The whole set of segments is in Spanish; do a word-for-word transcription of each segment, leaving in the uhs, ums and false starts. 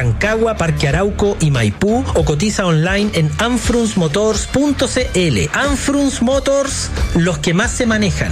Rancagua, Parque Arauco y Maipú o cotiza online en anfruns motors punto c l. Anfruns Motors, los que más se manejan.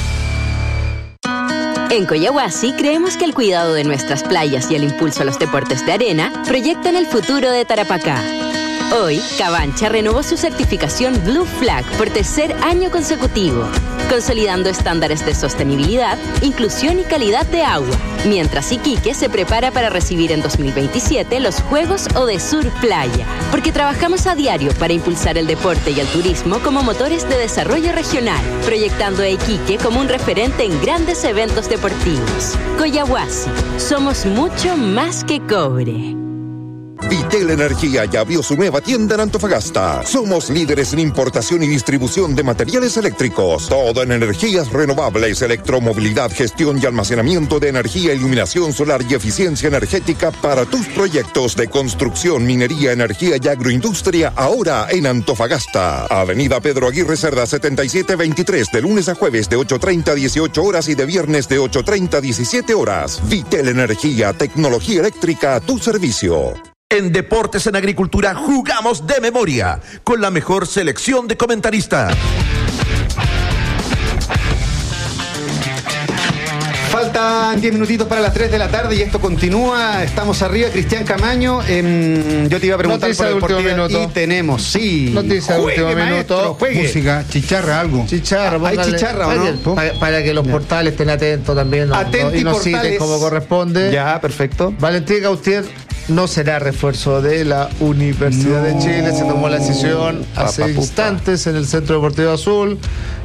En Coyahuasi creemos que el cuidado de nuestras playas y el impulso a los deportes de arena proyectan el futuro de Tarapacá. Hoy, Cabancha renovó su certificación Blue Flag por tercer año consecutivo, consolidando estándares de sostenibilidad, inclusión y calidad de agua, mientras Iquique se prepara para recibir en dos mil veintisiete los Juegos Odesur Playa, porque trabajamos a diario para impulsar el deporte y el turismo como motores de desarrollo regional, proyectando a Iquique como un referente en grandes eventos deportivos. Coyahuasi, somos mucho más que cobre. Vitel Energía ya abrió su nueva tienda en Antofagasta. Somos líderes en importación y distribución de materiales eléctricos. Todo en energías renovables, electromovilidad, gestión y almacenamiento de energía, iluminación solar y eficiencia energética para tus proyectos de construcción, minería, energía y agroindustria, ahora en Antofagasta. Avenida Pedro Aguirre Cerda setenta y siete veintitrés, de lunes a jueves de ocho treinta a dieciocho horas y de viernes de ocho treinta a diecisiete horas. Vitel Energía, tecnología eléctrica a tu servicio. En Deportes en Agricultura jugamos de memoria, con la mejor selección de comentaristas. Faltan diez minutitos para las tres de la tarde y esto continúa. Estamos arriba, Cristian Camaño. Eh, yo te iba a preguntar Noticia por el Deportivo y tenemos, sí. Noticia de último minuto. Juegue. Música, chicharra, algo. Chicharra, ¿hay chicharra o no? Para, para que los portales estén atentos también. No, Atenti no, y nos portales. citen como corresponde. Ya, perfecto. Valentín Gautier no será refuerzo de la Universidad no. de Chile. Se tomó la decisión hace pa, pa, instantes pa. en el Centro Deportivo Azul.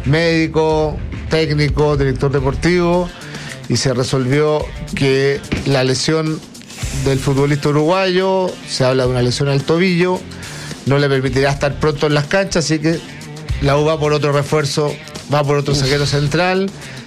Médico, técnico, director deportivo. Y se resolvió que la lesión del futbolista uruguayo, se habla de una lesión al tobillo, no le permitirá estar pronto en las canchas, así que la U va por otro refuerzo, va por otro zaguero central.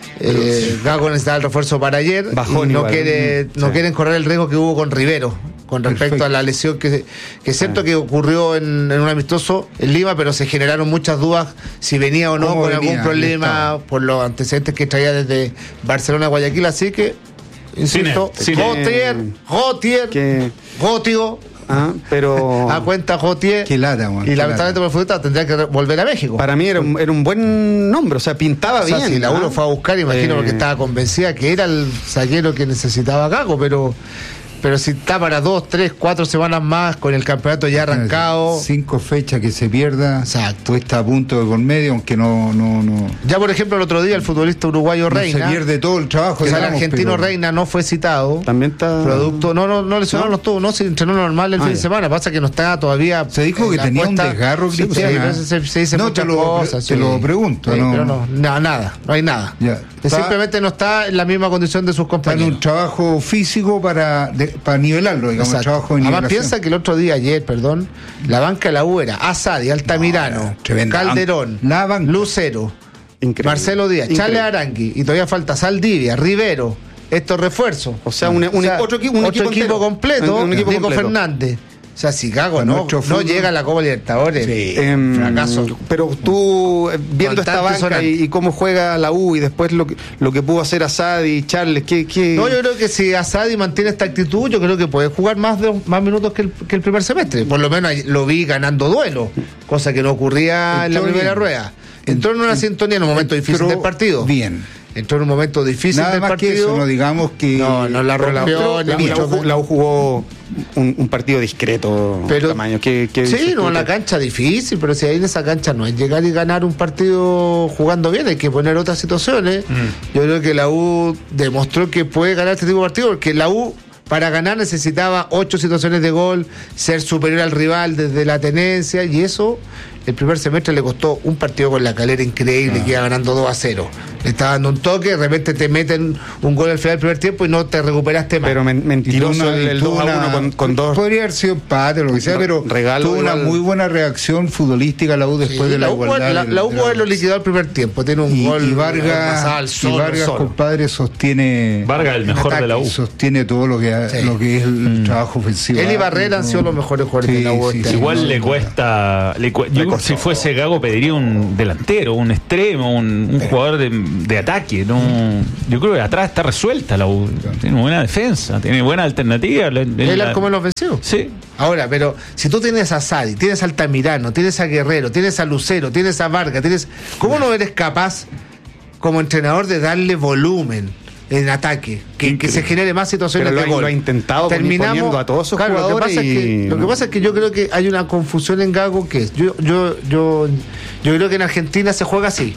Eh, Gago necesitaba el refuerzo para ayer. Bajón y no, igual, quiere, no sí. quieren correr el riesgo que hubo con Rivero con respecto Perfecto. a la lesión que, que es cierto ah. que ocurrió en, en un amistoso en Lima, pero se generaron muchas dudas si venía o no con venía? algún problema por los antecedentes que traía desde Barcelona a Guayaquil, así que insisto, Gautier, Gautier, Gotio. Ah, pero a cuenta Gautier qué lata, man, y lamentablemente por el futbolista tendría que volver a México. Para mí era un, era un buen nombre, o sea, pintaba o sea, bien. Si la uno fue a buscar, imagino, eh... porque estaba convencida que era el zaguero que necesitaba Gago, pero pero si está para dos, tres, cuatro semanas más con el campeonato ya arrancado. Cinco fechas que se pierda. Exacto. Está a punto de por medio, aunque no, no, no. Ya por ejemplo el otro día el futbolista uruguayo no Reina. Se pierde todo el trabajo. Que digamos, el argentino pero... Reina no fue citado. También está. Producto, no, no, no lesionó, ¿no? no estuvo, no se entrenó normal el ah, fin ya. de semana. Pasa que no está todavía. Se dijo que tenía puesta... un desgarro, sí, Cristian. Sí, se, se dice no, muchas te lo, cosas. Te sí. lo pregunto. Sí, no. Pero no, no, nada, no hay nada. Ya. Está, simplemente no está en la misma condición de sus compañeros. Está en un trabajo físico para, de, para nivelarlo, digamos, el trabajo de nivelación. Además piensa que el otro día, ayer, perdón, la banca de la U era Asadi, Altamirano, no, Calderón, la banca. Lucero, Increíble. Marcelo Díaz, Increíble. Charles Arangui, y todavía falta Saldivia, Rivero, estos refuerzos. O sea, un, un, o sea, otro, equipo, un otro equipo, equipo completo, un, un equipo Diego completo. Fernández. O sea, si Gago no, no llega a la Copa Libertadores, sí. eh, fracaso. Pero tú, viendo esta banca y, y cómo juega la U y después lo que, lo que pudo hacer Asadi, Charles, ¿qué, qué? No, yo creo que si Asadi mantiene esta actitud, yo creo que puede jugar más de más minutos que el, que el primer semestre. Por lo menos lo vi ganando duelo, cosa que no ocurría entró en la primera bien. rueda. Entró en una sintonía en un momento difícil del partido. Bien. Entró en un momento difícil Nada del más partido. Que eso, no digamos que. No, no la rompió. La, la, la, U, la U jugó un, un partido discreto. Pero, tamaño. ¿Qué, qué sí, no, la cancha difícil, pero si ahí en esa cancha no es llegar y ganar un partido jugando bien, hay que poner otras situaciones. Mm. Yo creo que la U demostró que puede ganar este tipo de partido, porque la U, para ganar, necesitaba ocho situaciones de gol, ser superior al rival desde la tenencia, y eso. El primer semestre le costó un partido con la Calera increíble, ah. que iba ganando dos a cero. Le estaba dando un toque, de repente te meten un gol al final del primer tiempo y no te recuperaste más. Pero men- mentiroso una, el, el dos a uno con, con dos. Podría haber sido empate o lo que sea, pero regalo tuvo igual. una muy buena reacción futbolística la U después sí, de la, la igualdad. La, la U puede haberlo liquidado al primer tiempo, tiene un y, gol. Y Vargas, solo, y Vargas solo. compadre, sostiene. Vargas, el mejor de la U. Sostiene todo lo que, sí. lo que es el mm. trabajo ofensivo. Él y Barrera han sido los mejores jugadores sí, de la U. Sí, sí, igual sí, le cuesta. Le cu- yo le creo Por si fuese Gago pediría un delantero, un extremo, un, un jugador de, de ataque. ¿no? Yo creo que atrás está resuelta la U. Tiene buena defensa, tiene buena alternativa. El arco me lo ofensivo. Sí. Ahora, pero si tú tienes a Sadi, tienes a Altamirano, tienes a Guerrero, tienes a Lucero, tienes a Vargas, tienes, ¿cómo no eres capaz como entrenador de darle volumen en ataque, que, que se genere más situaciones pero de lo, gol? Lo ha intentado poniendo a todos esos claro, jugadores. Lo que, pasa y... es que, lo que pasa es que yo creo que hay una confusión en Gago, que es, yo, yo, yo, yo creo que en Argentina se juega así.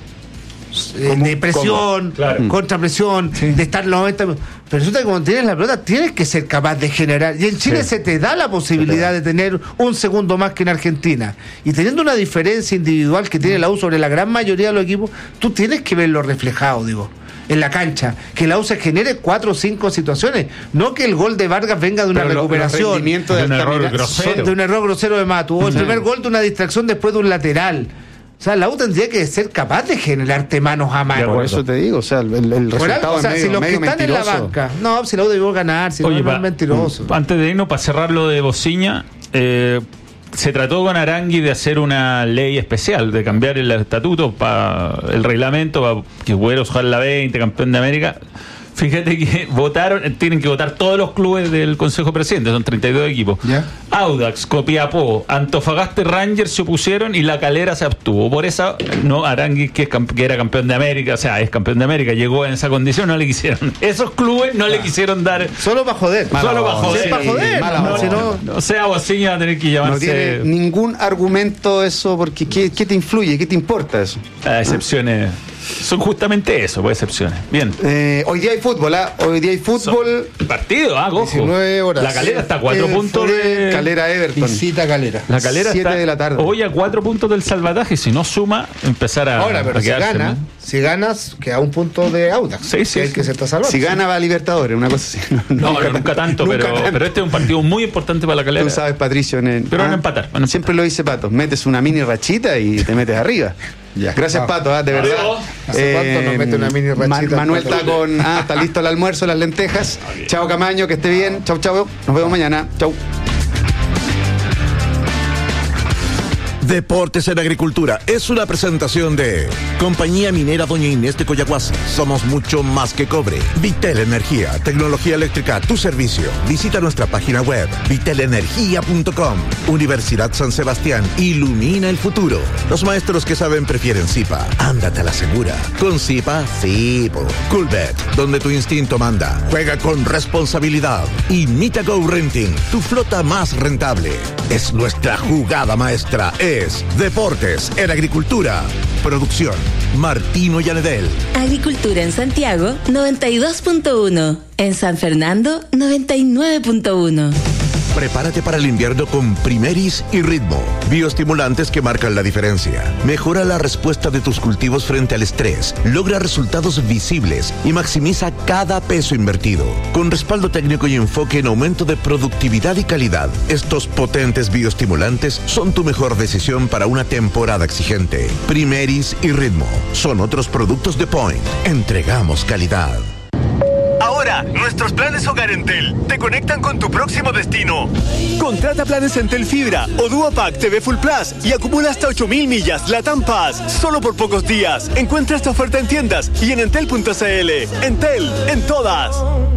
De presión, claro. contrapresión, sí. de estar noventa. Pero resulta que cuando tienes la pelota tienes que ser capaz de generar. Y en Chile sí. se te da la posibilidad de tener un segundo más que en Argentina. Y teniendo una diferencia individual que tiene la U sobre la gran mayoría de los equipos, tú tienes que verlo reflejado, digo, en la cancha. Que la U se genere cuatro o cinco situaciones. No que el gol de Vargas venga de una pero recuperación. De, de, un error grosero. de un error grosero de Matu. O el sí. primer gol de una distracción después de un lateral. O sea, la U tendría que ser capaz de generarte manos a mano. Por eso te digo, o sea, el, el resultado o sea, es medio, si los que están mentiroso. En la banca, no, si la U debió ganar, si Oye, no, no es mentiroso. Antes de irnos, para cerrar lo de Bociña, eh, se trató con Arangui de hacer una ley especial, de cambiar el estatuto, para el reglamento, para que Güeros juegue la veinte, campeón de América. Fíjate que votaron, tienen que votar todos los clubes del Consejo Presidente, son treinta y dos equipos. ¿Ya? Audax, Copiapó, Antofagasta y Rangers se opusieron y La Calera se abstuvo. Por eso, no, Arangui, que, es camp- que era campeón de América, o sea, es campeón de América, llegó en esa condición, no le quisieron. Esos clubes no ah. le quisieron dar. Solo para joder. Mala Solo para joder. Sí, para joder. Mala no, si no, no, o sea, Bociña va a tener que llamarse. No tiene ningún argumento eso, porque ¿qué, qué te influye? ¿Qué te importa eso? A excepciones. Son justamente eso, pues excepciones. Bien. Eh, hoy día hay fútbol, ¿ah? ¿eh? Hoy día hay fútbol. Son partido, ¿ah? Cojo. diecinueve horas. La Calera está a cuatro eh, puntos de. Calera Everton. Visita Calera. La Calera siete está de la tarde. Hoy a cuatro puntos del salvataje. Si no suma, empezar a. Ahora, pero a si gana, ¿no? si ganas, queda un punto de Audax. Sí, sí. Que es el que se está salvando. Si gana, va a Libertadores, una cosa así. No, no, nunca, nunca tanto, nunca pero, tanto. pero este es un partido muy importante para la Calera. Tú sabes, Patricio. En el, pero ah, van a empatar. Van a siempre empatar. lo dice Pato. Metes una mini rachita y te metes arriba. Ya. Gracias, ah. Pato, ¿eh? de verdad. ¿Hace eh, cuánto nos mete una mini rachita? Ma- Manuel está con. Ah, está listo el almuerzo, las lentejas. Okay. Chao, Camaño, que esté bien. Chau, chau. Nos vemos mañana. Chau. Deportes en Agricultura es una presentación de Compañía Minera Doña Inés de Coyahuasi. Somos mucho más que cobre. Vitel Energía, tecnología eléctrica a tu servicio. Visita nuestra página web vitel energía punto com. Universidad San Sebastián, ilumina el futuro. Los maestros que saben prefieren Zipa. Ándate a la segura. Con Zipa, sí. Coolbet, donde tu instinto manda. Juega con responsabilidad. Y Mitago Renting, tu flota más rentable. Es nuestra jugada maestra. Es Deportes en Agricultura. Producción Martino Yanedel. Agricultura en Santiago noventa y dos punto uno. En San Fernando noventa y nueve punto uno. Prepárate para el invierno con Primeris y Ritmo, bioestimulantes que marcan la diferencia. Mejora la respuesta de tus cultivos frente al estrés, logra resultados visibles y maximiza cada peso invertido. Con respaldo técnico y enfoque en aumento de productividad y calidad, estos potentes bioestimulantes son tu mejor decisión para una temporada exigente. Primeris y Ritmo son otros productos de Point. Entregamos calidad. Ahora, nuestros planes Hogar Entel te conectan con tu próximo destino. Contrata planes Entel Fibra o Duopack T V Full Plus y acumula hasta ocho mil millas Latam Pass solo por pocos días. Encuentra esta oferta en tiendas y en entel punto c l. Entel, en todas.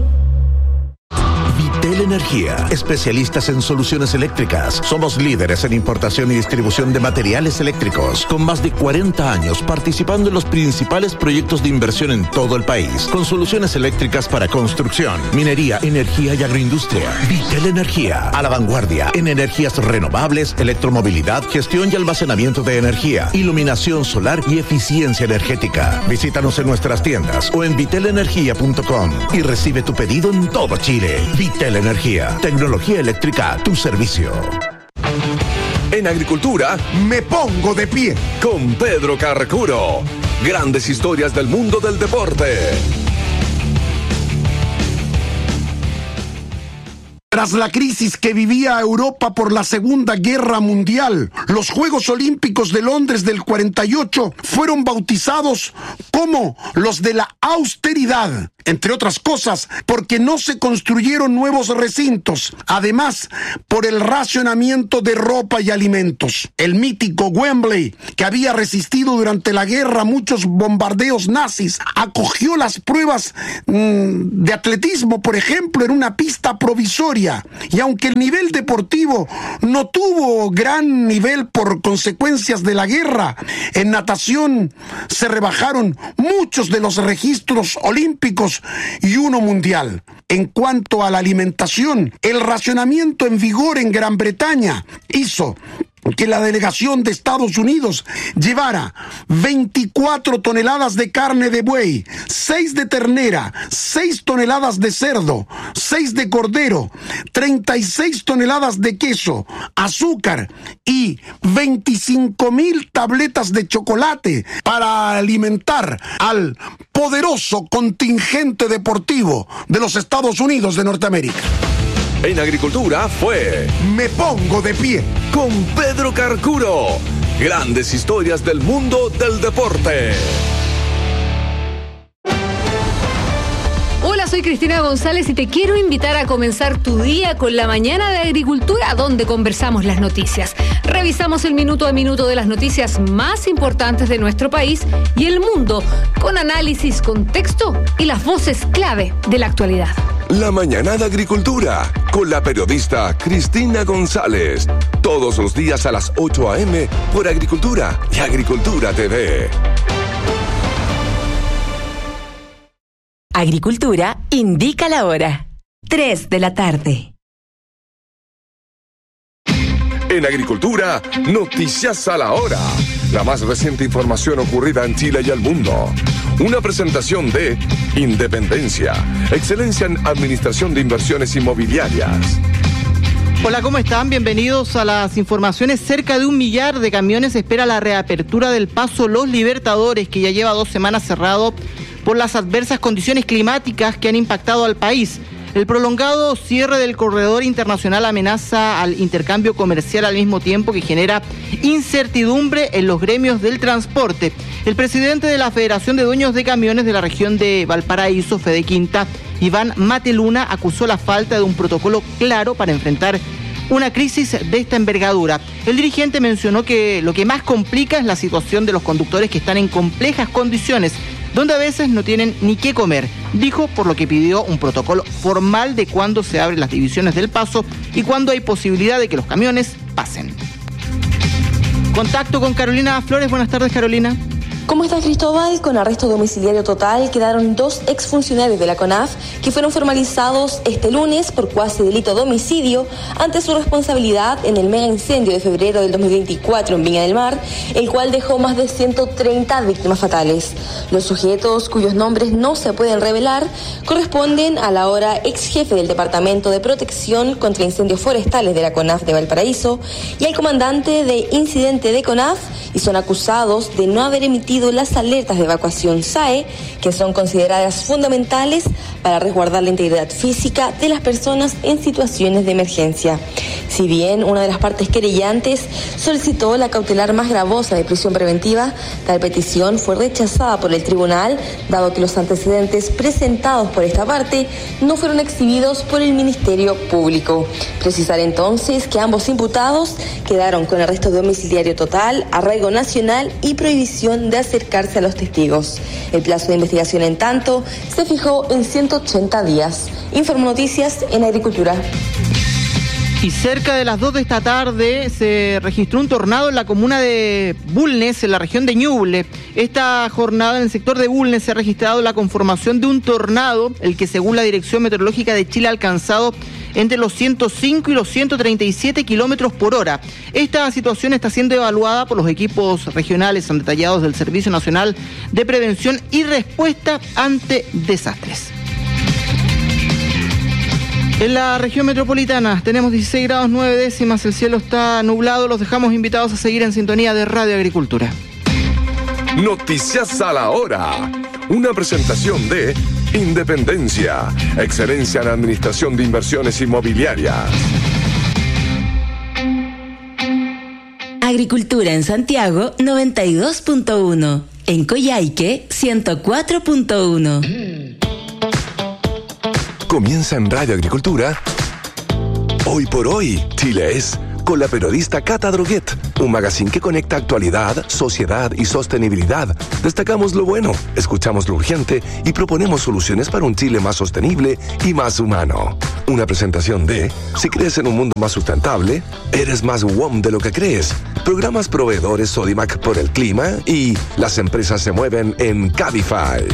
Vitel Energía, especialistas en soluciones eléctricas. Somos líderes en importación y distribución de materiales eléctricos, con más de cuarenta años participando en los principales proyectos de inversión en todo el país, con soluciones eléctricas para construcción, minería, energía y agroindustria. Vitel Energía, a la vanguardia en energías renovables, electromovilidad, gestión y almacenamiento de energía, iluminación solar y eficiencia energética. Visítanos en nuestras tiendas o en vitel energía punto com y recibe tu pedido en todo Chile. Vitel Energía, tecnología eléctrica a tu servicio. En Agricultura me pongo de pie con Pedro Carcuro. Grandes historias del mundo del deporte. Tras la crisis que vivía Europa por la Segunda Guerra Mundial, los Juegos Olímpicos de Londres del cuarenta y ocho fueron bautizados como los de la austeridad, entre otras cosas porque no se construyeron nuevos recintos, además por el racionamiento de ropa y alimentos. El mítico Wembley, que había resistido durante la guerra muchos bombardeos nazis, acogió las pruebas mmm, de atletismo, por ejemplo, en una pista provisoria. Y aunque el nivel deportivo no tuvo gran nivel por consecuencias de la guerra, en natación se rebajaron muchos de los registros olímpicos y uno mundial. En cuanto a la alimentación, el racionamiento en vigor en Gran Bretaña hizo que la delegación de Estados Unidos llevara veinticuatro toneladas de carne de buey, seis de ternera, seis toneladas de cerdo, seis de cordero, treinta y seis toneladas de queso, azúcar y veinticinco mil tabletas de chocolate para alimentar al poderoso contingente deportivo de los Estados Unidos de Norteamérica. En Agricultura fue Me Pongo de Pie con Pedro Carcuro. Grandes historias del mundo del deporte. Hola, soy Cristina González y te quiero invitar a comenzar tu día con la mañana de Agricultura, donde conversamos las noticias. Revisamos el minuto a minuto de las noticias más importantes de nuestro país y el mundo, con análisis, contexto y las voces clave de la actualidad. La mañana de Agricultura, con la periodista Cristina González. Todos los días a las ocho a eme por Agricultura y Agricultura T V. Agricultura indica la hora. tres de la tarde. En Agricultura, noticias a la hora. La más reciente información ocurrida en Chile y el mundo. Una presentación de Independencia, excelencia en administración de inversiones inmobiliarias. Hola, ¿cómo están? Bienvenidos a las informaciones. Cerca de un millar de camiones espera la reapertura del paso Los Libertadores, que ya lleva dos semanas cerrado por las adversas condiciones climáticas que han impactado al país. El prolongado cierre del corredor internacional amenaza al intercambio comercial al mismo tiempo que genera incertidumbre en los gremios del transporte. El presidente de la Federación de Dueños de Camiones de la región de Valparaíso, Fede Quinta, Iván Mateluna, acusó la falta de un protocolo claro para enfrentar una crisis de esta envergadura. El dirigente mencionó que lo que más complica es la situación de los conductores que están en complejas condiciones, donde a veces no tienen ni qué comer. Dijo, por lo que pidió un protocolo formal de cuándo se abren las divisiones del paso y cuándo hay posibilidad de que los camiones pasen. Contacto con Carolina Flores. Buenas tardes, Carolina. ¿Cómo está, Cristóbal? Con arresto domiciliario total quedaron dos exfuncionarios de la CONAF que fueron formalizados este lunes por cuasi delito de homicidio ante su responsabilidad en el mega incendio de febrero del dos mil veinticuatro en Viña del Mar, el cual dejó más de ciento treinta víctimas fatales. Los sujetos, cuyos nombres no se pueden revelar, corresponden a la ahora ex jefe del Departamento de Protección contra Incendios Forestales de la CONAF de Valparaíso y al comandante de incidente de CONAF, y son acusados de no haber emitido las alertas de evacuación S A E, que son consideradas fundamentales para resguardar la integridad física de las personas en situaciones de emergencia. Si bien una de las partes querellantes solicitó la cautelar más gravosa de prisión preventiva, tal petición fue rechazada por el tribunal, dado que los antecedentes presentados por esta parte no fueron exhibidos por el Ministerio Público. Precisar entonces que ambos imputados quedaron con arresto domiciliario total, arraigo nacional y prohibición de acercarse a los testigos. El plazo de investigación, en tanto, se fijó en ciento ochenta días. Informo Noticias en Agricultura. Y cerca de las dos de esta tarde se registró un tornado en la comuna de Bulnes, en la región de Ñuble. Esta jornada en el sector de Bulnes se ha registrado la conformación de un tornado, el que según la Dirección Meteorológica de Chile ha alcanzado entre los ciento cinco y los ciento treinta y siete kilómetros por hora. Esta situación está siendo evaluada por los equipos regionales detallados del Servicio Nacional de Prevención y Respuesta ante Desastres. En la región metropolitana tenemos dieciséis grados nueve décimas, el cielo está nublado. Los dejamos invitados a seguir en sintonía de Radio Agricultura. Noticias a la hora. Una presentación de Independencia, excelencia en administración de inversiones inmobiliarias. Agricultura en Santiago noventa y dos punto uno. En Coyhaique ciento cuatro punto uno. Comienza en Radio Agricultura. Hoy por hoy, Chile es, con la periodista Cata Droguet, un magazine que conecta actualidad, sociedad y sostenibilidad. Destacamos lo bueno, escuchamos lo urgente y proponemos soluciones para un Chile más sostenible y más humano. Una presentación de, si crees en un mundo más sustentable, eres más W O M de lo que crees. Programas proveedores Sodimac por el clima y las empresas se mueven en Cabify.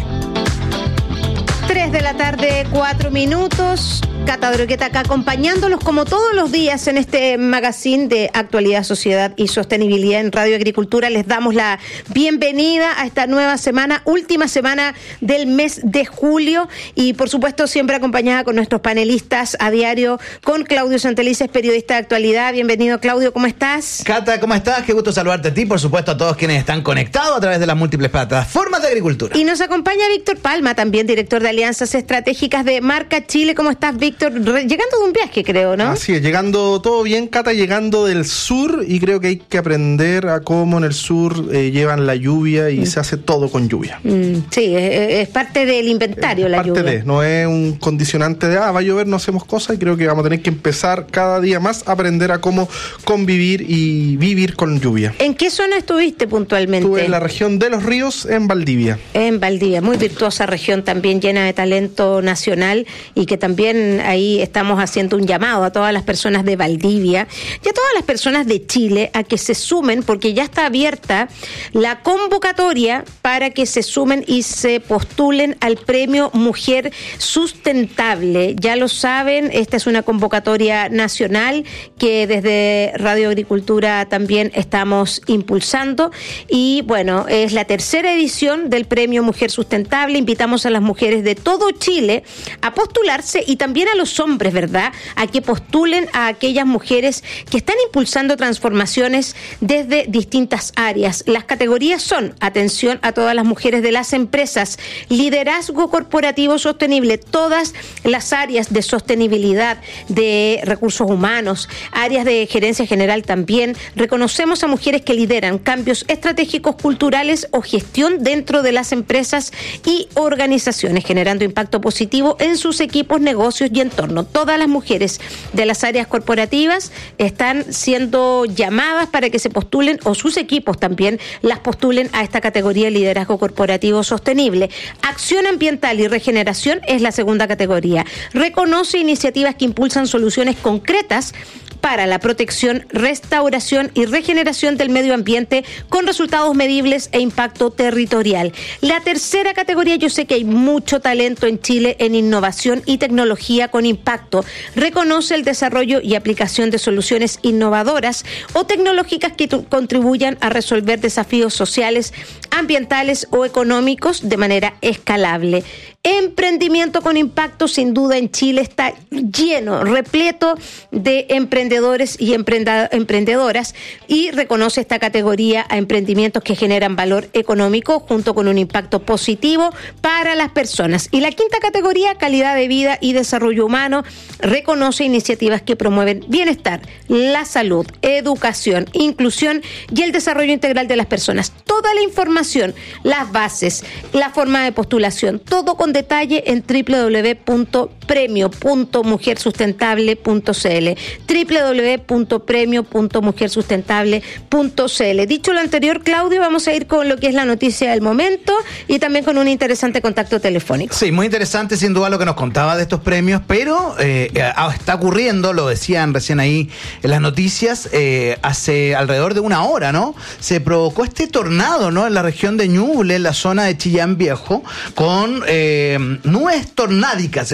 tres de la tarde, cuatro minutos. Cata Droguet acá acompañándolos como todos los días en este magazine de actualidad, sociedad y sostenibilidad en Radio Agricultura. Les damos la bienvenida a esta nueva semana, última semana del mes de julio y por supuesto siempre acompañada con nuestros panelistas a diario, con Claudio Santelices, periodista de actualidad. Bienvenido, Claudio, ¿cómo estás? Cata, ¿cómo estás? Qué gusto saludarte a ti, por supuesto a todos quienes están conectados a través de las múltiples plataformas de agricultura. Y nos acompaña Víctor Palma, también director de Alianzas Estratégicas de Marca Chile. ¿Cómo estás, Víctor? Llegando de un viaje, creo, ¿no? Así es, llegando todo bien, Cata, llegando del sur, y creo que hay que aprender a cómo en el sur eh, llevan la lluvia y mm. se hace todo con lluvia. Mm, sí, es, es parte del inventario es la parte lluvia. De, no es un condicionante de, ah, va a llover, no hacemos cosas, y creo que vamos a tener que empezar cada día más a aprender a cómo convivir y vivir con lluvia. ¿En qué zona estuviste puntualmente? Estuve en la región de Los Ríos, en Valdivia. En Valdivia, muy virtuosa región, también llena de talento nacional, y que también ahí estamos haciendo un llamado a todas las personas de Valdivia y a todas las personas de Chile a que se sumen, porque ya está abierta la convocatoria para que se sumen y se postulen al Premio Mujer Sustentable. Ya lo saben, esta es una convocatoria nacional que desde Radio Agricultura también estamos impulsando, y bueno, es la tercera edición del Premio Mujer Sustentable. Invitamos a las mujeres de todo Chile a postularse y también a los hombres, ¿verdad?, a que postulen a aquellas mujeres que están impulsando transformaciones desde distintas áreas. Las categorías son, atención a todas las mujeres de las empresas, liderazgo corporativo sostenible, todas las áreas de sostenibilidad, de recursos humanos, áreas de gerencia general también. Reconocemos a mujeres que lideran cambios estratégicos, culturales o gestión dentro de las empresas y organizaciones, generando impacto positivo en sus equipos, negocios y entorno. Todas las mujeres de las áreas corporativas están siendo llamadas para que se postulen, o sus equipos también las postulen a esta categoría de liderazgo corporativo sostenible. Acción ambiental y regeneración es la segunda categoría. Reconoce iniciativas que impulsan soluciones concretas para la protección, restauración y regeneración del medio ambiente con resultados medibles e impacto territorial. La tercera categoría, yo sé que hay mucho talento en Chile en innovación y tecnología con impacto. Reconoce el desarrollo y aplicación de soluciones innovadoras o tecnológicas que t- contribuyan a resolver desafíos sociales, ambientales o económicos de manera escalable. Emprendimiento con impacto, sin duda en Chile está lleno, repleto de emprendedores y emprenda- emprendedoras, y reconoce esta categoría a emprendimientos que generan valor económico junto con un impacto positivo para las personas. Y la quinta categoría, calidad de vida y desarrollo humano, reconoce iniciativas que promueven bienestar, la salud, educación, inclusión y el desarrollo integral de las personas. Toda la información, las bases, la forma de postulación, todo con detalle en doble u doble u doble u punto premio punto mujer sustentable punto c l, doble u doble u doble u punto premio punto mujer sustentable punto c l. Dicho lo anterior, Claudio, vamos a ir con lo que es la noticia del momento y también con un interesante contacto telefónico. Sí, muy interesante sin duda lo que nos contaba de estos premios, pero eh, está ocurriendo, lo decían recién ahí en las noticias, eh, hace alrededor de una hora, ¿no? Se provocó este tornado, ¿no?, en la región de Ñuble, en la zona de Chillán Viejo, con eh, nubes tornádicas, ese es el nombre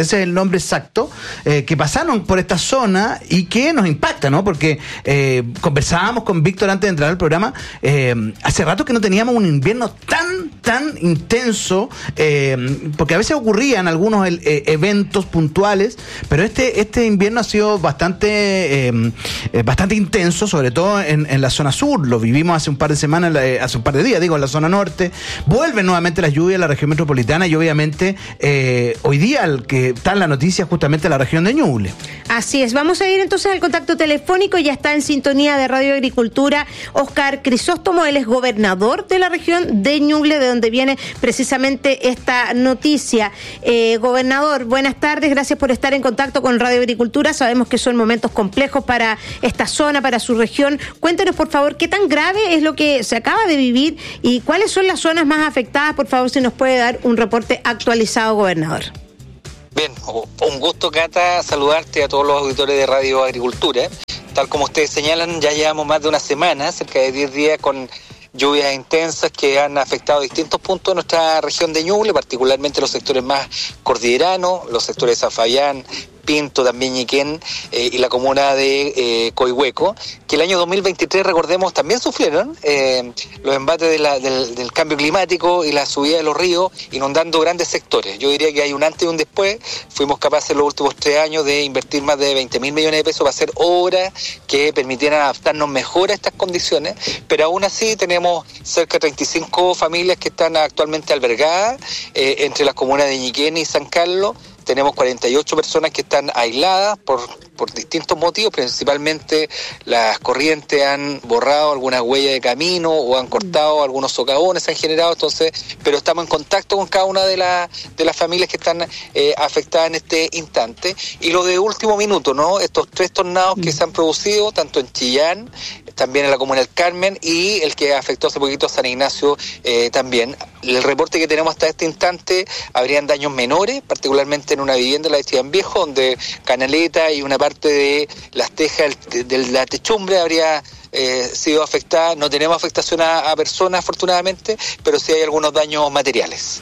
nombre exacto, eh, que pasaron por esta zona y que nos impacta, ¿no? Porque eh, conversábamos con Víctor antes de entrar al programa, eh, hace rato que no teníamos un invierno tan, tan intenso, eh, porque a veces ocurrían algunos eh, eventos puntuales, pero este, este invierno ha sido bastante, eh, eh, bastante intenso, sobre todo en, en la zona sur. Lo vivimos hace un par de semanas, eh, hace un par de días, digo, en la zona norte. Vuelven nuevamente las lluvias a la región metropolitana y obviamente eh, hoy día el que está en la noticia justamente la región de Ñuble. Así es, vamos a ir entonces al contacto telefónico, ya está en sintonía de Radio Agricultura Óscar Crisóstomo, él es gobernador de la región de Ñuble, de donde viene precisamente esta noticia. Eh, gobernador, buenas tardes, gracias por estar en contacto con Radio Agricultura, sabemos que son momentos complejos para esta zona, para su región. Cuéntenos por favor, ¿qué tan grave es lo que se acaba de vivir y cuáles son las zonas más afectadas? Por favor, si nos puede dar un reporte actualizado, gobernador. Bien, un gusto, Cata, saludarte a todos los auditores de Radio Agricultura. Tal como ustedes señalan, ya llevamos más de una semana, cerca de diez días, con lluvias intensas que han afectado distintos puntos de nuestra región de Ñuble, particularmente los sectores más cordilleranos, los sectores de San Fabián, Pinto, también Ñiquén eh, y la comuna de eh, Coihueco, que el año dos mil veintitrés, recordemos, también sufrieron eh, los embates de la, del, del cambio climático y la subida de los ríos, inundando grandes sectores. Yo diría que hay un antes y un después. Fuimos capaces en los últimos tres años de invertir más de veinte mil millones de pesos para hacer obras que permitieran adaptarnos mejor a estas condiciones, pero aún así tenemos cerca de treinta y cinco familias que están actualmente albergadas eh, entre las comunas de Ñiquén y San Carlos. Tenemos cuarenta y ocho personas que están aisladas por, por distintos motivos, principalmente las corrientes han borrado algunas huellas de camino o han cortado algunos socavones, se han generado, entonces, pero estamos en contacto con cada una de, la, de las familias que están eh, afectadas en este instante. Y lo de último minuto, ¿no? Estos tres tornados que se han producido, tanto en Chillán, también en la comuna del Carmen, y el que afectó hace poquito a San Ignacio eh, también. El reporte que tenemos hasta este instante, habrían daños menores, particularmente en una vivienda, la de Chillán Viejo, donde canaleta y una parte de las tejas de la techumbre habría eh, sido afectada. No tenemos afectación a, a personas, afortunadamente, pero sí hay algunos daños materiales.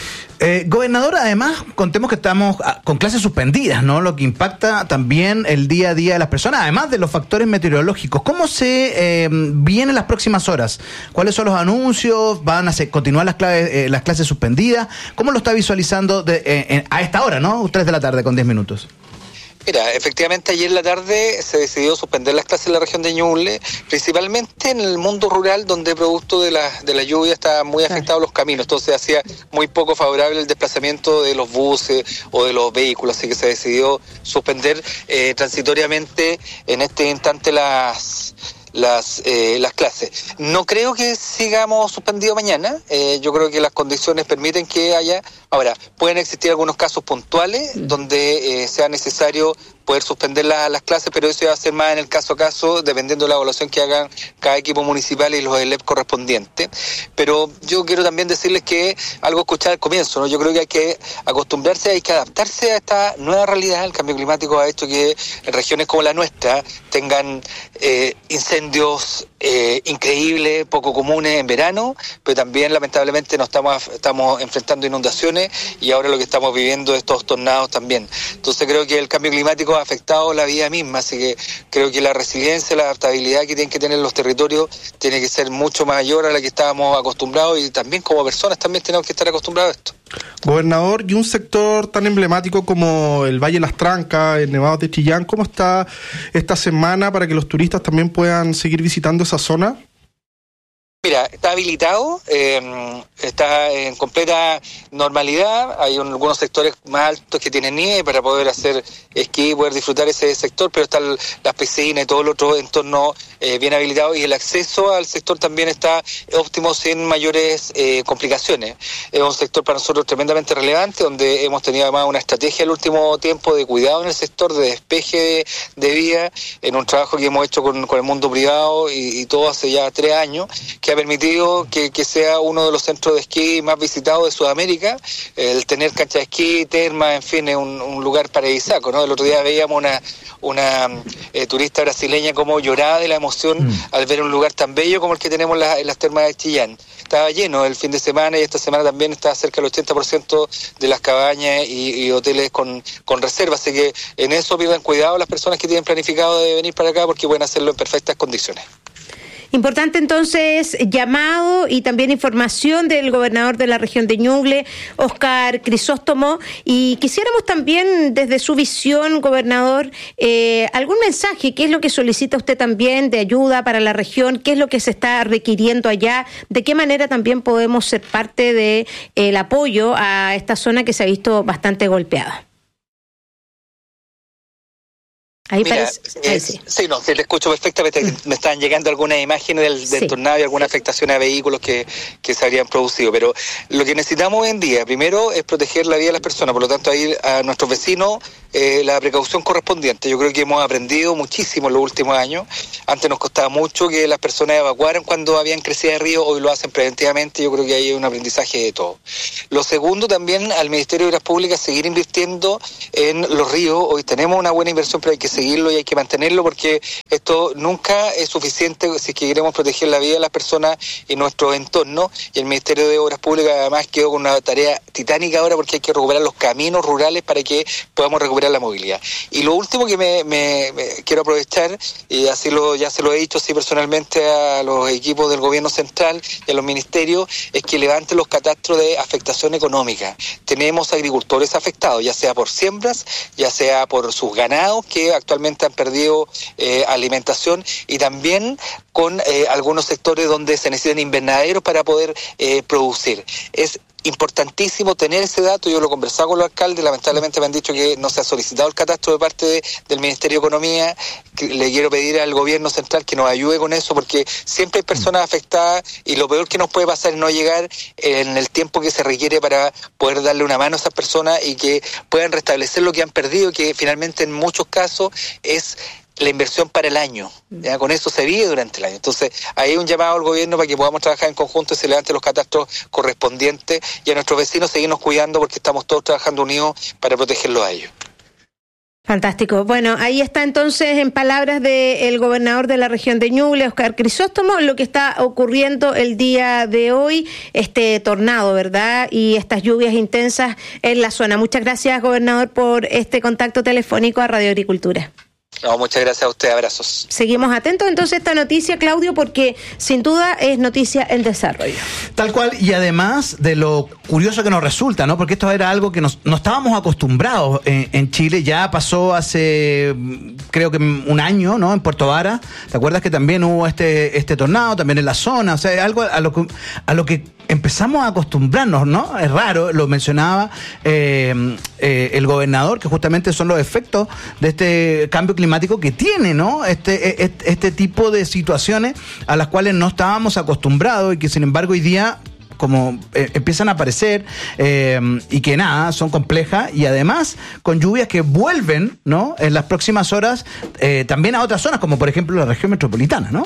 Eh, gobernador, además, contemos que estamos con clases suspendidas, ¿no? Lo que impacta también el día a día de las personas, además de los factores meteorológicos. ¿Cómo se eh, vienen las próximas horas? ¿Cuáles son los anuncios? ¿Van a ser, continuar las, claves, eh, las clases suspendidas? ¿Cómo lo está visualizando de, eh, a esta hora, ¿no? tres de la tarde con diez minutos. Mira, efectivamente ayer en la tarde se decidió suspender las clases en la región de Ñuble, principalmente en el mundo rural, donde producto de la, de la lluvia estaban muy afectados los caminos, entonces hacía muy poco favorable el desplazamiento de los buses o de los vehículos, así que se decidió suspender eh, transitoriamente en este instante las... las eh, las clases. No creo que sigamos suspendido mañana, eh, yo creo que las condiciones permiten que haya, ahora, pueden existir algunos casos puntuales donde eh, sea necesario poder suspender la, las clases, pero eso va a ser más en el caso a caso, dependiendo de la evaluación que hagan cada equipo municipal y los E L E P correspondientes. Pero yo quiero también decirles que algo escuchar al comienzo, ¿no? Yo creo que hay que acostumbrarse, hay que adaptarse a esta nueva realidad. El cambio climático ha hecho que regiones como la nuestra tengan eh, incendios eh, increíbles, poco comunes en verano, pero también lamentablemente nos estamos, estamos enfrentando inundaciones y ahora lo que estamos viviendo es estos tornados también. Entonces creo que el cambio climático ha afectado la vida misma, así que creo que la resiliencia, la adaptabilidad que tienen que tener los territorios tiene que ser mucho mayor a la que estábamos acostumbrados, y también como personas también tenemos que estar acostumbrados a esto. Gobernador, y un sector tan emblemático como el Valle Las Trancas, el Nevado de Chillán, ¿cómo está esta semana para que los turistas también puedan seguir visitando esa zona? Mira, está habilitado, eh, está en completa normalidad, hay un, algunos sectores más altos que tienen nieve para poder hacer esquí y poder disfrutar ese sector, pero están las piscinas y todo el otro entorno eh, bien habilitado, y el acceso al sector también está óptimo sin mayores eh, complicaciones. Es un sector para nosotros tremendamente relevante, donde hemos tenido además una estrategia el último tiempo de cuidado en el sector, de despeje de, de vía, en un trabajo que hemos hecho con, con el mundo privado y, y todo hace ya tres años, que que ha permitido que, que sea uno de los centros de esquí más visitados de Sudamérica, el tener cancha de esquí, termas, en fin, es un, un lugar paradisíaco, ¿no? El otro día veíamos una, una eh, turista brasileña como lloraba de la emoción mm. al ver un lugar tan bello como el que tenemos la, en las termas de Chillán. Estaba lleno el fin de semana y esta semana también está cerca del ochenta por ciento de las cabañas y, y hoteles con, con reserva, así que en eso pidan cuidado las personas que tienen planificado de venir para acá porque pueden hacerlo en perfectas condiciones. Importante entonces llamado y también información del gobernador de la región de Ñuble, Óscar Crisóstomo, y quisiéramos también desde su visión, gobernador, eh, algún mensaje, qué es lo que solicita usted también de ayuda para la región, qué es lo que se está requiriendo allá, de qué manera también podemos ser parte del de, eh, apoyo a esta zona que se ha visto bastante golpeada. Ahí Mira, parece, ahí eh, sí. sí, no, te escucho perfectamente. Mm. Me están llegando algunas imágenes del, del sí. tornado y algunas afectaciones a vehículos que, que se habrían producido. Pero lo que necesitamos hoy en día, primero, es proteger la vida de las personas. Por lo tanto, ahí a nuestros vecinos eh, la precaución correspondiente. Yo creo que hemos aprendido muchísimo en los últimos años. Antes nos costaba mucho que las personas evacuaran cuando habían crecido de río. Hoy lo hacen preventivamente. Yo creo que ahí hay un aprendizaje de todo. Lo segundo, también al Ministerio de Obras Públicas seguir invirtiendo en los ríos. Hoy tenemos una buena inversión, pero hay que seguir y hay que mantenerlo porque esto nunca es suficiente si es que queremos proteger la vida de las personas y nuestro entorno, y el Ministerio de Obras Públicas además quedó con una tarea titánica ahora porque hay que recuperar los caminos rurales para que podamos recuperar la movilidad. Y lo último que me, me, me quiero aprovechar, y así lo ya se lo he dicho sí personalmente a los equipos del gobierno central y a los ministerios, es que levanten los catastros de afectación económica. Tenemos agricultores afectados, ya sea por siembras, ya sea por sus ganados que actualmente Actualmente han perdido eh, alimentación, y también con eh, algunos sectores donde se necesitan invernaderos para poder eh, producir. Es importantísimo tener ese dato. Yo lo he conversado con los alcaldes, lamentablemente me han dicho que no se ha solicitado el catastro de parte de, del Ministerio de Economía. Le quiero pedir al gobierno central que nos ayude con eso, porque siempre hay personas afectadas y lo peor que nos puede pasar es no llegar en el tiempo que se requiere para poder darle una mano a esas personas y que puedan restablecer lo que han perdido, que finalmente en muchos casos es la inversión para el año, ¿ya? Con eso se vive durante el año. Entonces, ahí hay un llamado al gobierno para que podamos trabajar en conjunto y se levanten los catastros correspondientes, y a nuestros vecinos seguirnos cuidando porque estamos todos trabajando unidos para protegerlos a ellos. Fantástico. Bueno, ahí está entonces, en palabras del gobernador de la región de Ñuble, Óscar Crisóstomo, lo que está ocurriendo el día de hoy, este tornado, ¿verdad? Y estas lluvias intensas en la zona. Muchas gracias, gobernador, por este contacto telefónico a Radio Agricultura. No, muchas gracias a usted, abrazos. Seguimos atentos entonces a esta noticia, Claudio, porque sin duda es noticia en desarrollo. Tal cual, y además de lo curioso que nos resulta, ¿no? Porque esto era algo que nos, no estábamos acostumbrados en, en Chile. Ya pasó hace, creo que un año, ¿no? En Puerto Vara. ¿Te acuerdas que también hubo este, este tornado, también en la zona? O sea, algo a lo que, a lo que empezamos a acostumbrarnos, ¿no? Es raro, lo mencionaba eh, eh, el gobernador, que justamente son los efectos de este cambio climático que tiene, ¿no? Este, este, este tipo de situaciones a las cuales no estábamos acostumbrados y que sin embargo hoy día como eh, empiezan a aparecer eh, y que nada, son complejas, y además con lluvias que vuelven, ¿no? En las próximas horas eh, también a otras zonas, como por ejemplo la región metropolitana, ¿no?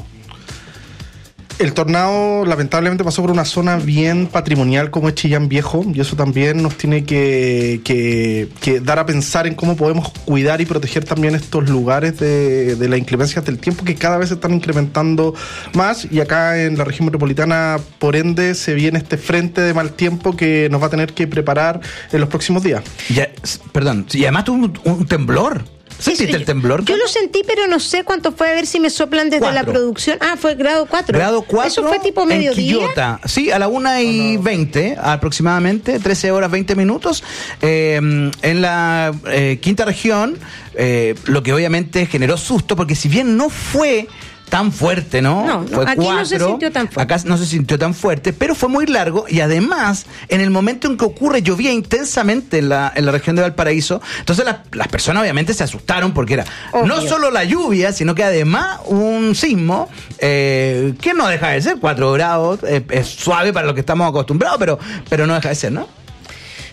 El tornado lamentablemente pasó por una zona bien patrimonial como es Chillán Viejo, y eso también nos tiene que, que, que dar a pensar en cómo podemos cuidar y proteger también estos lugares de, de las inclemencias del tiempo, que cada vez se están incrementando más, y acá en la región metropolitana, por ende, se viene este frente de mal tiempo que nos va a tener que preparar en los próximos días. Ya, perdón, y además tuvo un, un temblor. ¿Sentiste el temblor? Yo lo sentí, pero no sé cuánto fue, a ver si me soplan desde cuatro. La producción. Ah, fue grado cuatro. Grado cuatro. ¿Eso fue tipo mediodía? En Quillota. Sí, a la una y veinte aproximadamente, trece horas veinte minutos, eh, en la eh, quinta región, eh, lo que obviamente generó susto, porque si bien no fue tan fuerte, ¿no? No, no, fue aquí cuatro, no se sintió tan fuerte. Acá no se sintió tan fuerte, pero fue muy largo, y además, en el momento en que ocurre, llovía intensamente en la, en la región de Valparaíso. Entonces las, las personas obviamente se asustaron porque era Obvio. no solo la lluvia, sino que además un sismo eh, que no deja de ser cuatro grados, eh, es suave para lo que estamos acostumbrados, pero, pero no deja de ser, ¿no?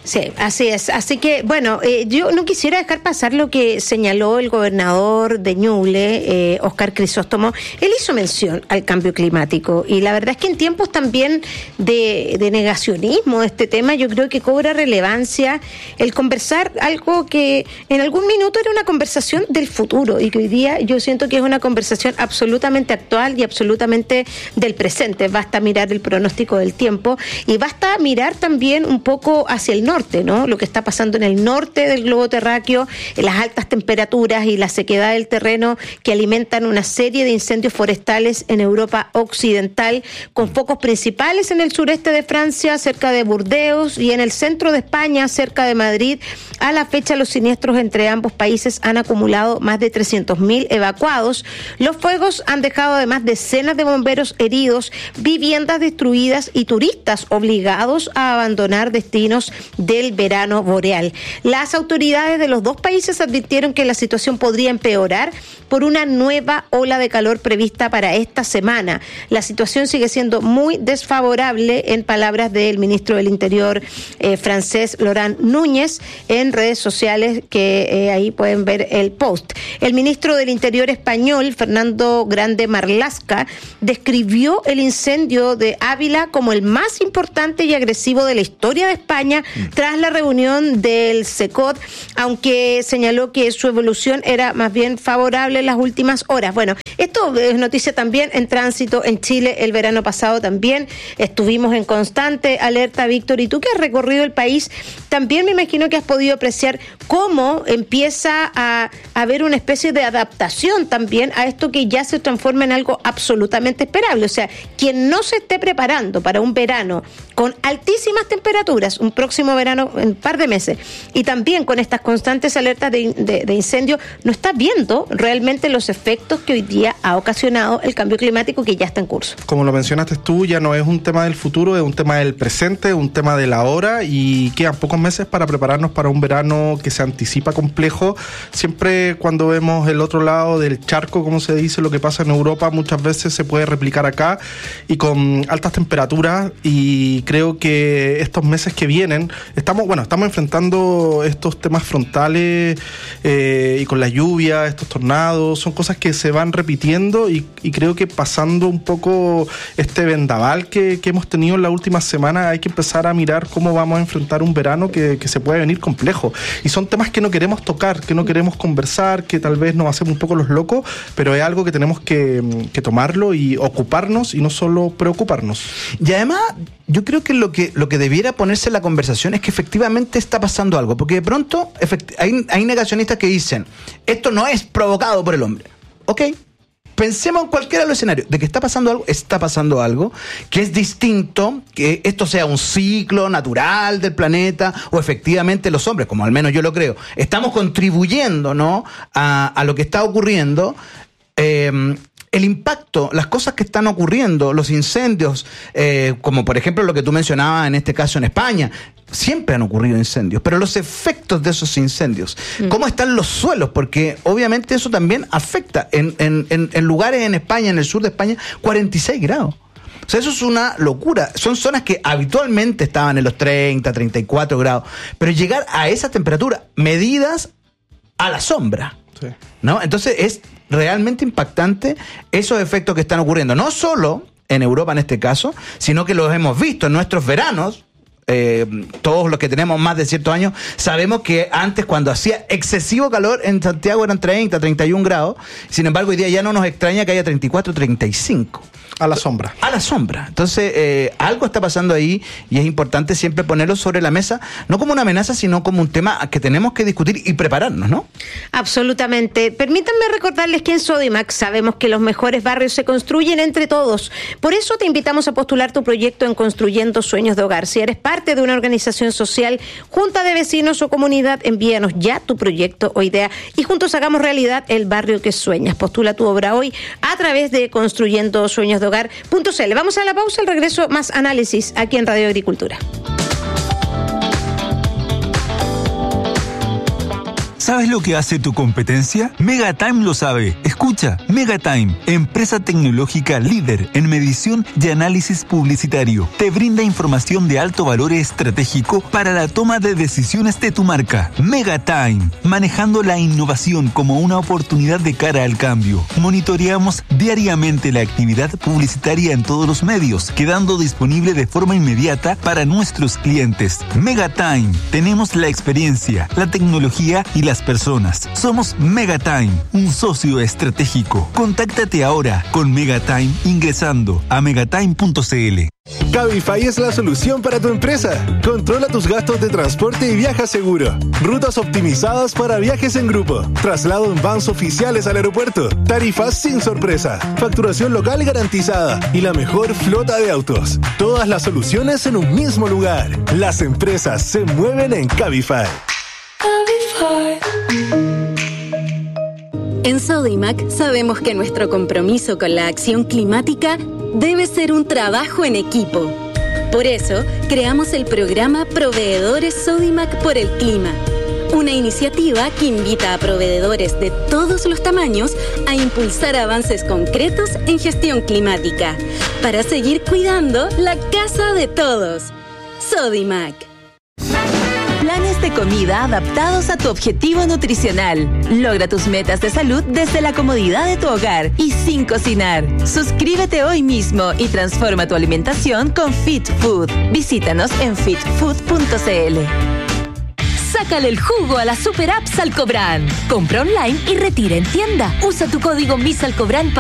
Sí, así es. Así que, bueno, eh, yo no quisiera dejar pasar lo que señaló el gobernador de Ñuble, eh, Óscar Crisóstomo. Él hizo mención al cambio climático y la verdad es que en tiempos también de, de negacionismo de este tema, yo creo que cobra relevancia el conversar algo que en algún minuto era una conversación del futuro y que hoy día yo siento que es una conversación absolutamente actual y absolutamente del presente. Basta mirar el pronóstico del tiempo y basta mirar también un poco hacia el norte, ¿no? Lo que está pasando en el norte del globo terráqueo, en las altas temperaturas y la sequedad del terreno que alimentan una serie de incendios forestales en Europa occidental, con focos principales en el sureste de Francia, cerca de Burdeos, y en el centro de España, cerca de Madrid. A la fecha, los siniestros entre ambos países han acumulado más de trescientos mil evacuados. Los fuegos han dejado además decenas de bomberos heridos, viviendas destruidas y turistas obligados a abandonar destinos del verano boreal. Las autoridades de los dos países advirtieron que la situación podría empeorar por una nueva ola de calor prevista para esta semana. La situación sigue siendo muy desfavorable, en palabras del ministro del Interior eh, francés, Laurent Núñez, en redes sociales, que eh, ahí pueden ver el post. El ministro del Interior español, Fernando Grande Marlaska, describió el incendio de Ávila como el más importante y agresivo de la historia de España tras la reunión del SECOT, aunque señaló que su evolución era más bien favorable en las últimas horas. Bueno, esto es noticia también en tránsito en Chile. El verano pasado también estuvimos en constante alerta, Víctor, y tú que has recorrido el país, también me imagino que has podido apreciar cómo empieza a haber una especie de adaptación también a esto que ya se transforma en algo absolutamente esperable. O sea, quien no se esté preparando para un verano con altísimas temperaturas, un próximo verano en un par de meses, y también con estas constantes alertas de, de, de incendio, no está viendo realmente los efectos que hoy día ha ocasionado el cambio climático que ya está en curso. Como lo mencionaste tú, ya no es un tema del futuro, es un tema del presente, un tema de la hora, y quedan pocos meses para prepararnos para un verano que se anticipa complejo. Siempre cuando vemos el otro lado del charco, como se dice, lo que pasa en Europa, muchas veces se puede replicar acá, y con altas temperaturas, y creo que estos meses que vienen, estamos, bueno, estamos enfrentando estos temas frontales eh, y con la lluvia, estos tornados, son cosas que se van repitiendo, y, y creo que pasando un poco este vendaval que, que hemos tenido en la última semana, hay que empezar a mirar cómo vamos a enfrentar un verano que, que se puede venir complejo. Y son temas que no queremos tocar, que no queremos conversar, que tal vez nos hacemos un poco los locos, pero es algo que tenemos que, que tomarlo y ocuparnos y no solo preocuparnos. Y además, yo creo que lo que lo que debiera ponerse en la conversación es que efectivamente está pasando algo, porque de pronto efecti- hay, hay negacionistas que dicen, esto no es provocado por el hombre. Ok, pensemos en cualquiera de los escenarios, de que está pasando algo, está pasando algo, que es distinto, que esto sea un ciclo natural del planeta, o efectivamente los hombres, como al menos yo lo creo, estamos contribuyendo, ¿no?, a, a lo que está ocurriendo. Eh, El impacto, las cosas que están ocurriendo, los incendios, eh, como por ejemplo lo que tú mencionabas en este caso en España, siempre han ocurrido incendios, pero los efectos de esos incendios, mm. cómo están los suelos, porque obviamente eso también afecta. En, en, en, en lugares en España, en el sur de España, cuarenta y seis grados. O sea, eso es una locura. Son zonas que habitualmente estaban en los treinta, treinta y cuatro grados, pero llegar a esa temperatura, medidas a la sombra, sí. ¿no? Entonces es realmente impactante esos efectos que están ocurriendo, no solo en Europa en este caso, sino que los hemos visto en nuestros veranos. Eh, todos los que tenemos más de ciertos años sabemos que antes, cuando hacía excesivo calor en Santiago, eran treinta, treinta y un grados. Sin embargo, hoy día ya no nos extraña que haya treinta y cuatro, treinta y cinco. A la sombra. A la sombra. Entonces, eh, algo está pasando ahí, y es importante siempre ponerlo sobre la mesa, no como una amenaza, sino como un tema que tenemos que discutir y prepararnos, ¿no? Absolutamente. Permítanme recordarles que en Sodimac sabemos que los mejores barrios se construyen entre todos. Por eso te invitamos a postular tu proyecto en Construyendo Sueños de Hogar. Si eres parte de una organización social, junta de vecinos o comunidad, envíanos ya tu proyecto o idea y juntos hagamos realidad el barrio que sueñas. Postula tu obra hoy a través de Construyendo Sueños de Hogar punto c l. Vamos a la pausa, al regreso más análisis aquí en Radio Agricultura. ¿Sabes lo que hace tu competencia? Megatime lo sabe. Escucha, Megatime, empresa tecnológica líder en medición y análisis publicitario, te brinda información de alto valor estratégico para la toma de decisiones de tu marca. Megatime, manejando la innovación como una oportunidad de cara al cambio. Monitoreamos diariamente la actividad publicitaria en todos los medios, quedando disponible de forma inmediata para nuestros clientes. Megatime, tenemos la experiencia, la tecnología y las personas. Somos Megatime, un socio estratégico. Contáctate ahora con Megatime ingresando a megatime punto c l. Cabify es la solución para tu empresa. Controla tus gastos de transporte y viaja seguro. Rutas optimizadas para viajes en grupo. Traslado en vans oficiales al aeropuerto. Tarifas sin sorpresa. Facturación local garantizada. Y la mejor flota de autos. Todas las soluciones en un mismo lugar. Las empresas se mueven en Cabify. En Sodimac sabemos que nuestro compromiso con la acción climática debe ser un trabajo en equipo. Por eso, creamos el programa Proveedores Sodimac por el Clima, una iniciativa que invita a proveedores de todos los tamaños a impulsar avances concretos en gestión climática, para seguir cuidando la casa de todos. Sodimac. Planes de comida adaptados a tu objetivo nutricional. Logra tus metas de salud desde la comodidad de tu hogar y sin cocinar. Suscríbete hoy mismo y transforma tu alimentación con Fit Food. Visítanos en fit food punto c l. Sácale el jugo a la super app Salcobrand. Compra online y retira en tienda. Usa tu código MISALCOBRAND para